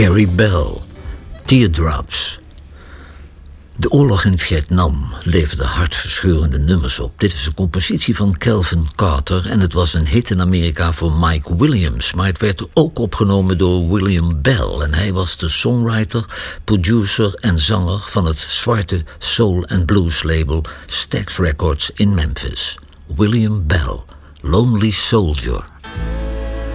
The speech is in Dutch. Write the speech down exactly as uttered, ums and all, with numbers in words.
Carrie Bell, Teardrops. De oorlog in Vietnam leverde hartverscheurende nummers op. Dit is een compositie van Calvin Carter en het was een hit in Amerika voor Mike Williams. Maar het werd ook opgenomen door William Bell en hij was de songwriter, producer en zanger van het zwarte soul en blues label Stax Records in Memphis. William Bell, Lonely Soldier.